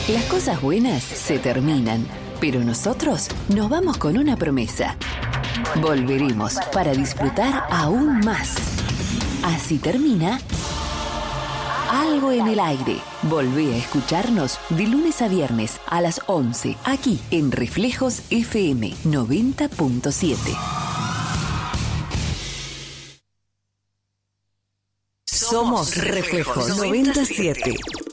Las cosas buenas se terminan, pero nosotros nos vamos con una promesa. Volveremos para disfrutar aún más. Así termina Algo en el Aire. Volvé a escucharnos de lunes a viernes a las 11, aquí en Reflejos FM 90.7. Somos Reflejos 97.